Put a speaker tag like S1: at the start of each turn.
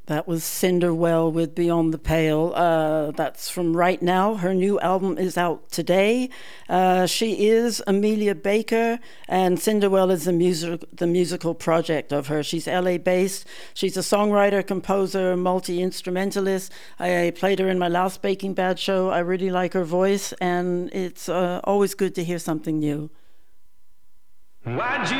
S1: That was Cinderwell with Beyond the Pale. That's from Right Now. Her new album is out today. She is Amelia Baker, and Cinderwell is the musical project of her. She's LA-based. She's a songwriter, composer, multi-instrumentalist. I played her in my last Baking Bad show. I really like her voice, and it's always good to hear something new. Why'd you